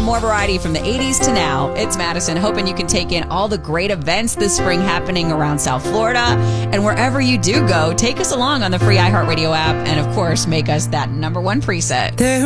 more variety from the 80s to now. It's Madison, hoping you can take in all the great events this spring happening around South Florida. And wherever you do go, take us along on the free iHeartRadio app and, of course, make us that #1 preset.